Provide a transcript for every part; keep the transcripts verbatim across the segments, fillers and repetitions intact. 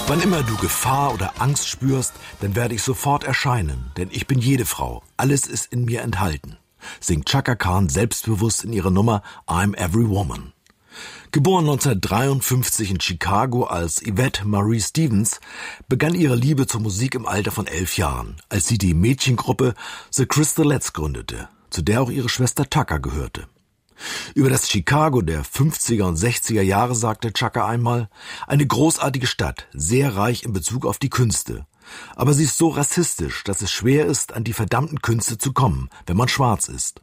Wann immer du Gefahr oder Angst spürst, dann werde ich sofort erscheinen, denn ich bin jede Frau. Alles ist in mir enthalten, singt Chaka Khan selbstbewusst in ihrer Nummer I'm Every Woman. Geboren neunzehnhundertdreiundfünfzig in Chicago als Yvette Marie Stevens, begann ihre Liebe zur Musik im Alter von elf Jahren, als sie die Mädchengruppe The Crystalettes gründete, zu der auch ihre Schwester Tucker gehörte. Über das Chicago der fünfziger und sechziger Jahre sagte Chaka einmal: Eine großartige Stadt, sehr reich in Bezug auf die Künste. Aber sie ist so rassistisch, dass es schwer ist, an die verdammten Künste zu kommen, wenn man schwarz ist.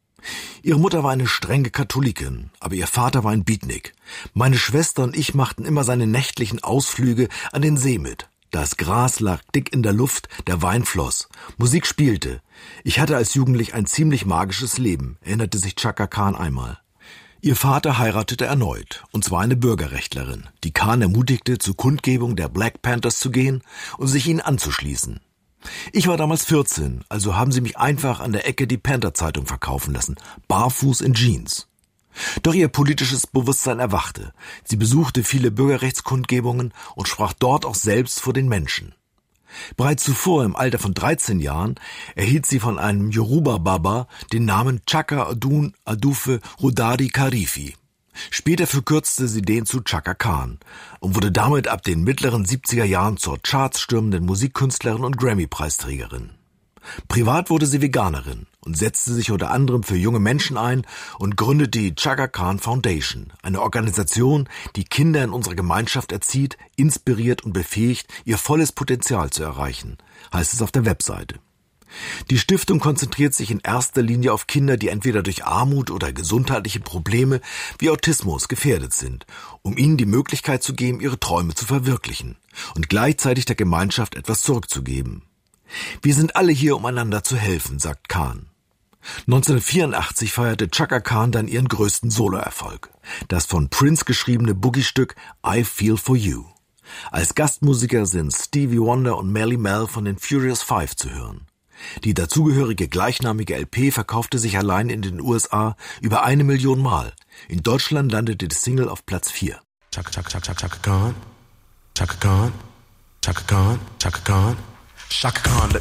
Ihre Mutter war eine strenge Katholikin, aber ihr Vater war ein Beatnik. Meine Schwester und ich machten immer seine nächtlichen Ausflüge an den See mit. Das Gras lag dick in der Luft, der Wein floss. Musik spielte. Ich hatte als Jugendlich ein ziemlich magisches Leben, erinnerte sich Chaka Khan einmal. Ihr Vater heiratete erneut, und zwar eine Bürgerrechtlerin, die Khan ermutigte, zur Kundgebung der Black Panthers zu gehen und sich ihnen anzuschließen. Ich war damals vierzehn, also haben sie mich einfach an der Ecke die Panther-Zeitung verkaufen lassen, barfuß in Jeans. Doch ihr politisches Bewusstsein erwachte. Sie besuchte viele Bürgerrechtskundgebungen und sprach dort auch selbst vor den Menschen. Bereits zuvor, im Alter von dreizehn Jahren, erhielt sie von einem Yoruba-Baba den Namen Chaka Odun Adufe Rodari Karifi. Später verkürzte sie den zu Chaka Khan und wurde damit ab den mittleren siebziger Jahren zur chartsstürmenden Musikkünstlerin und Grammy-Preisträgerin. Privat wurde sie Veganerin und setzte sich unter anderem für junge Menschen ein und gründete die Chaka Khan Foundation, eine Organisation, die Kinder in unserer Gemeinschaft erzieht, inspiriert und befähigt, ihr volles Potenzial zu erreichen, heißt es auf der Webseite. Die Stiftung konzentriert sich in erster Linie auf Kinder, die entweder durch Armut oder gesundheitliche Probleme wie Autismus gefährdet sind, um ihnen die Möglichkeit zu geben, ihre Träume zu verwirklichen und gleichzeitig der Gemeinschaft etwas zurückzugeben. Wir sind alle hier, um einander zu helfen, sagt Khan. neunzehnhundertvierundachtzig feierte Chaka Khan dann ihren größten Soloerfolg, das von Prince geschriebene Boogie-Stück I Feel For You. Als Gastmusiker sind Stevie Wonder und Melle Mel von den Furious Five zu hören. Die dazugehörige gleichnamige L P verkaufte sich allein in den U S A über eine Million Mal. In Deutschland landete die Single auf Platz vier. Chaka Chaka Chaka Chaka Khan, Chaka Khan, Chaka Khan, Chaka Khan. Chaka Khan, let